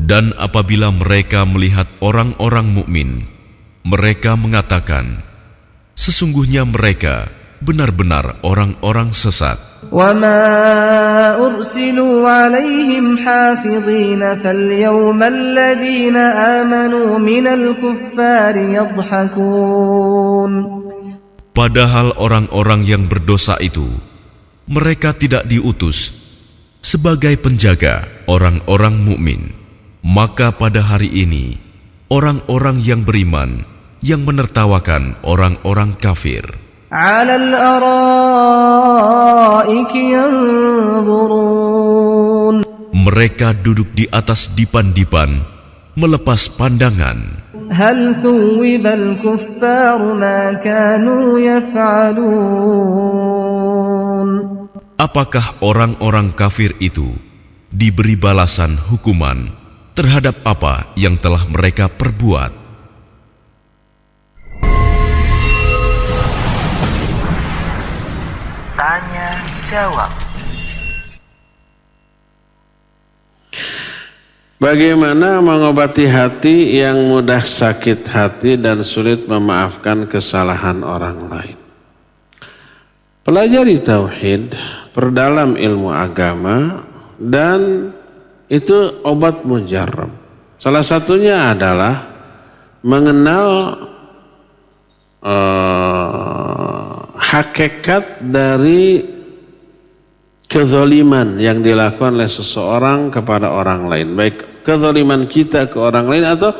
Dan apabila mereka melihat orang-orang mukmin, mereka mengatakan, sesungguhnya mereka benar-benar orang-orang sesat. وَمَا أُرْسِلُوا عَلَيْهِمْ حَافِظِينَ فَالْيَوْمَ الَّذِينَ آمَنُوا مِنَ الْكُفَّارِ يَضْحَكُونَ. Padahal orang-orang yang berdosa itu, mereka tidak diutus sebagai penjaga orang-orang mukmin. Maka pada hari ini, orang-orang yang beriman yang menertawakan orang-orang kafir. عَلَى الْأَرَائِكِ يَنظُرُونَ. Mereka duduk di atas dipan-dipan, melepas pandangan. هَلْ ثُوِّبَ الْكُفَّارُ مَا كَانُوا يَفْعَلُونَ. Apakah orang-orang kafir itu diberi balasan hukuman terhadap apa yang telah mereka perbuat? Tanya jawab. Bagaimana mengobati hati yang mudah sakit hati dan sulit memaafkan kesalahan orang lain? Pelajari tauhid, perdalam ilmu agama, dan itu obat mujarab. Salah satunya adalah mengenal hakikat dari kezaliman yang dilakukan oleh seseorang kepada orang lain, baik kezaliman kita ke orang lain atau